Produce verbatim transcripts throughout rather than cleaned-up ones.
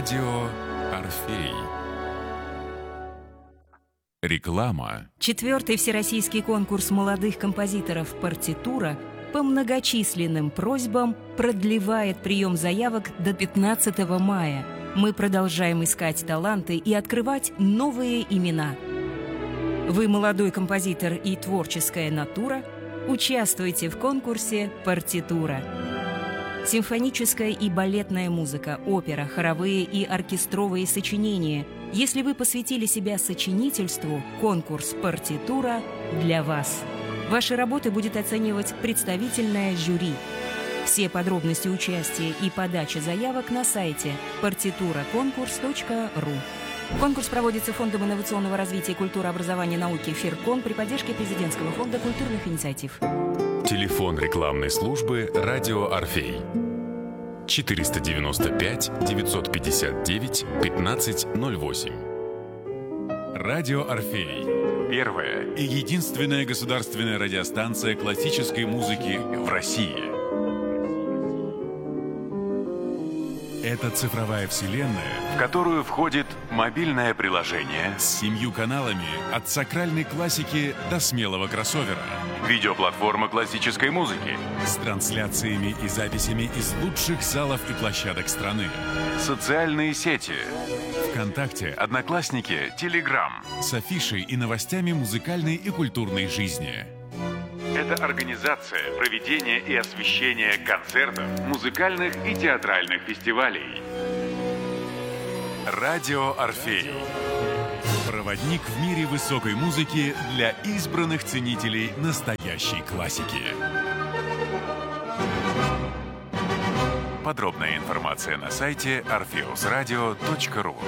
Радио Орфей. Реклама. Четвертый всероссийский конкурс молодых композиторов «Партитура» по многочисленным просьбам продлевает прием заявок до пятнадцатого мая. Мы продолжаем искать таланты и открывать новые имена. Вы молодой композитор и творческая натура? Участвуйте в конкурсе «Партитура». Симфоническая и балетная музыка, опера, хоровые и оркестровые сочинения. Если вы посвятили себя сочинительству, конкурс «Партитура» для вас. Ваши работы будет оценивать представительное жюри. Все подробности участия и подачи заявок на сайте партитура конкурс точка ру. Конкурс проводится Фондом инновационного развития культуры, образования и науки «ФИРКОН» при поддержке Президентского фонда культурных инициатив. Телефон рекламной службы «Радио Орфей». четыреста девяносто пять девятьсот пятьдесят девять пятнадцать ноль восемь. Радио Орфей. Первая и единственная государственная радиостанция классической музыки в России. Это цифровая вселенная, в которую входит мобильное приложение с семью каналами от сакральной классики до смелого кроссовера. Видеоплатформа классической музыки с трансляциями и записями из лучших залов и площадок страны. Социальные сети. ВКонтакте, Одноклассники, Телеграм. С афишей и новостями музыкальной и культурной жизни. Это организация, проведение и освещение концертов, музыкальных и театральных фестивалей. Радио Орфей. Проводник в мире высокой музыки для избранных ценителей настоящей классики. Подробная информация на сайте орфеус радио точка ру.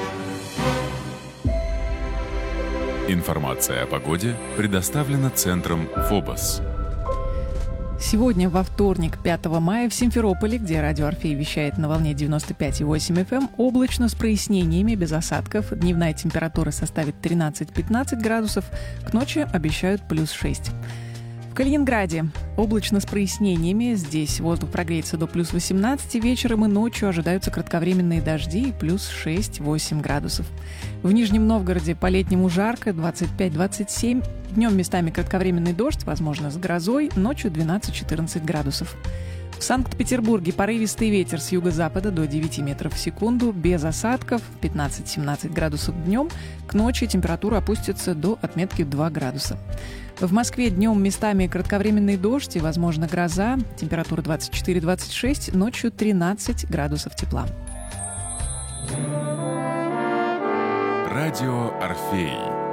Информация о погоде предоставлена центром «Фобос». Сегодня, во вторник, пятого мая, в Симферополе, где радио Орфей вещает на волне девяносто пять и восемь эф эм, облачно с прояснениями, без осадков. Дневная температура составит тринадцать-пятнадцать градусов, к ночи обещают плюс шесть. В Калининграде облачно с прояснениями. Здесь воздух прогреется до плюс восемнадцати. Вечером и ночью ожидаются кратковременные дожди и плюс шесть-восемь градусов. В Нижнем Новгороде по-летнему жарко, двадцать пять - двадцать семь. Днем местами кратковременный дождь, возможно, с грозой. Ночью двенадцать-четырнадцать градусов. В Санкт-Петербурге порывистый ветер с юго-запада до девяти метров в секунду, без осадков, пятнадцать-семнадцать градусов днем. К ночи температура опустится до отметки два градуса. В Москве днем местами кратковременный дождь и, возможно, гроза. Температура двадцать четыре - двадцать шесть, ночью тринадцать градусов тепла. Радио Орфей.